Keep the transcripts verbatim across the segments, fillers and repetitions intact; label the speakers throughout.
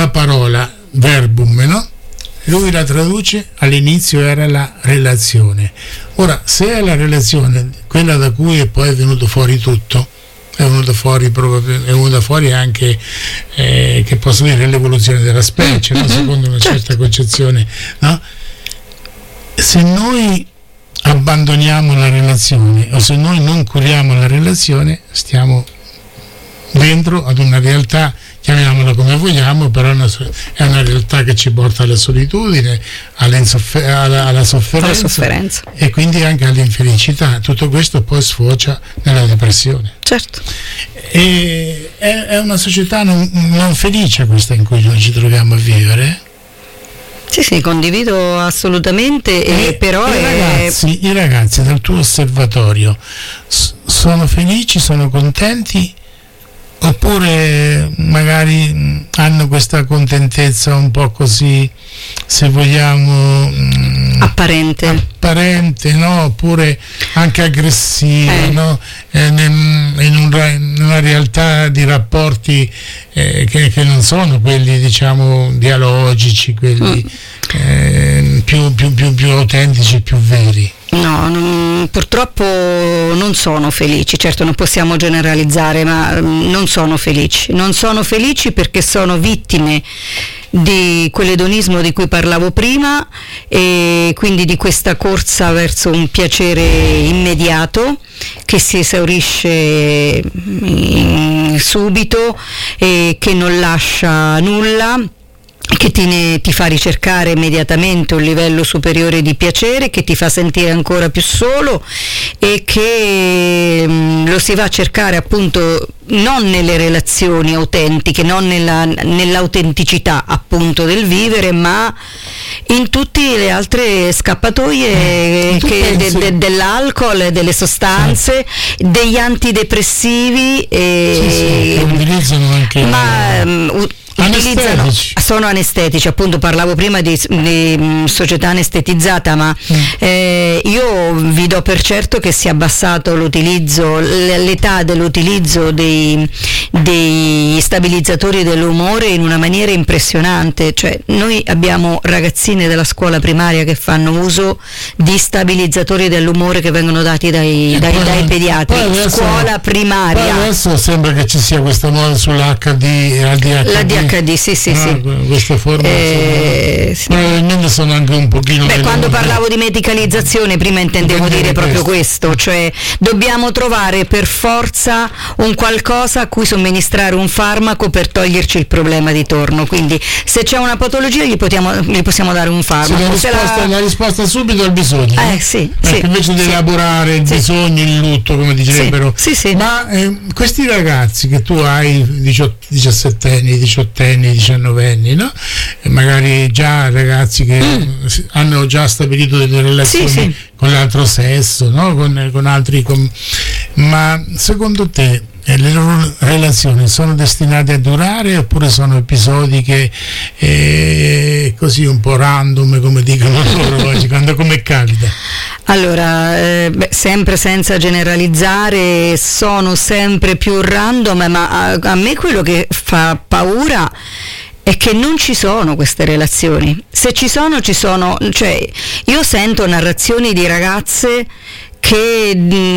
Speaker 1: la parola verbum, no? Lui la traduce, all'inizio era la relazione. Ora, se è la relazione, quella da cui poi è venuto fuori tutto, è venuto fuori proprio, è venuta fuori anche eh, che posso dire l'evoluzione della specie, no? Secondo una certa concezione, no? Se noi abbandoniamo la relazione o se noi non curiamo la relazione, stiamo dentro ad una realtà, chiamiamola come vogliamo, però è una, è una realtà che ci porta alla solitudine, alla, alla, sofferenza, alla sofferenza e quindi anche all'infelicità. Tutto questo poi sfocia nella depressione.
Speaker 2: Certo.
Speaker 1: E è, è una società non, non felice questa in cui noi ci troviamo a vivere.
Speaker 2: Sì, sì, condivido assolutamente, e, e però
Speaker 1: i ragazzi,
Speaker 2: è...
Speaker 1: i ragazzi dal tuo osservatorio s- sono felici, sono contenti, oppure magari mh, hanno questa contentezza un po' così, se vogliamo, mh,
Speaker 2: apparente
Speaker 1: apparente, no? Oppure anche aggressiva, eh. no? Eh, in, un, in una realtà di rapporti eh, che, che non sono quelli, diciamo, dialogici, quelli mm. eh, più, più, più, più autentici, più veri.
Speaker 2: No, non, purtroppo non sono felici. Certo, non possiamo generalizzare, ma non sono felici. Non sono felici perché sono vittime di quell'edonismo di cui parlavo prima, e quindi di questa corsa verso un piacere immediato che si esaurisce subito e che non lascia nulla, che ti, ne, ti fa ricercare immediatamente un livello superiore di piacere, che ti fa sentire ancora più solo e che mh, lo si va a cercare appunto non nelle relazioni autentiche, non nella, nell'autenticità appunto del vivere, ma in tutte le altre scappatoie che, de, de, dell'alcol, delle sostanze, sì. degli antidepressivi, e,
Speaker 1: sì, sì, che utilizzano anche
Speaker 2: ma mh, utilizzano, sono anestetici, appunto parlavo prima di, di um, società anestetizzata, ma mm. eh, io vi do per certo che si è abbassato l'utilizzo, l'età dell'utilizzo dei, dei stabilizzatori dell'umore in una maniera impressionante. Cioè, noi abbiamo ragazzine della scuola primaria che fanno uso di stabilizzatori dell'umore che vengono dati dai, dai, poi, dai pediatri, adesso, scuola primaria.
Speaker 1: Poi adesso sembra che ci sia questa moda sull'H D e al D H D.
Speaker 2: La D H D, sì, sì,
Speaker 1: ah,
Speaker 2: sì.
Speaker 1: Queste forme eh, sono, probabilmente sono anche un pochino.
Speaker 2: Beh, quando parlavo di medicalizzazione prima intendevo Intendevo dire proprio questo. questo, cioè dobbiamo trovare per forza un qualcosa a cui somministrare un farmaco per toglierci il problema di torno. Quindi se c'è una patologia gli, potiamo, gli possiamo dare un farmaco.
Speaker 1: Sì, la, risposta, la... la risposta subito al bisogno.
Speaker 2: Eh, sì,
Speaker 1: eh,
Speaker 2: sì,
Speaker 1: invece di
Speaker 2: sì,
Speaker 1: elaborare il
Speaker 2: sì.
Speaker 1: bisogno, il lutto, come dicerebbero.
Speaker 2: Sì, sì, sì.
Speaker 1: Ma eh, questi ragazzi che tu hai, diciassettenni, diciottenni, diciannovenni, no? E magari già ragazzi che mm. hanno già stabilito delle relazioni sì, sì. con l'altro sesso, no? con, con altri com... ma secondo te eh, le loro relazioni sono destinate a durare, oppure sono episodiche eh, così un po' random, come dicono loro oggi, quando come capita?
Speaker 2: Allora, eh, beh, sempre senza generalizzare, sono sempre più random, ma a, a me quello che fa paura è che non ci sono queste relazioni. Se ci sono, ci sono, cioè io sento narrazioni di ragazze che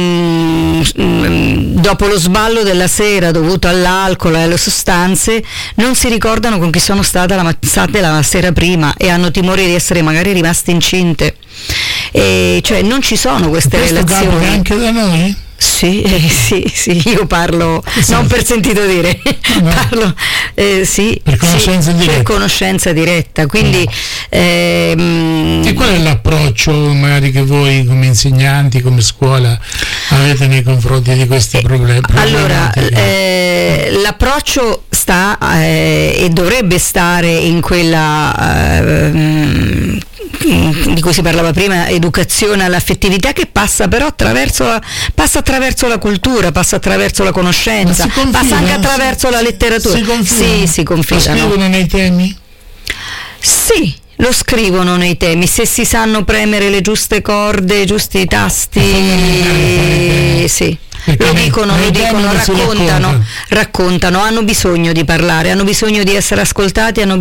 Speaker 2: mh, dopo lo sballo della sera dovuto all'alcol e alle sostanze non si ricordano con chi sono state la, state la sera prima, e hanno timore di essere magari rimaste incinte. E cioè non ci sono queste
Speaker 1: Questo
Speaker 2: relazioni.
Speaker 1: Questo anche da noi?
Speaker 2: Sì, eh, sì, sì, io parlo sì. non per sentito dire, no. parlo eh, sì,
Speaker 1: per conoscenza
Speaker 2: sì,
Speaker 1: diretta.
Speaker 2: Per conoscenza diretta, quindi. No. Ehm,
Speaker 1: e qual è l'approccio magari che voi come insegnanti, come scuola avete nei confronti di questi eh, problemi?
Speaker 2: Allora, eh, l'approccio sta eh, e dovrebbe stare in quella. Eh, di cui si parlava prima, educazione all'affettività, che passa però attraverso la, passa attraverso la cultura, passa attraverso la conoscenza, confida, passa anche attraverso si, la letteratura.
Speaker 1: Si confida.
Speaker 2: Sì, si confidano.
Speaker 1: Lo scrivono nei temi?
Speaker 2: Sì, lo scrivono nei temi, se si sanno premere le giuste corde, i giusti tasti, sì. Perché lo dicono, lo dicono, raccontano, raccontano, hanno bisogno di parlare, hanno bisogno di essere ascoltati, hanno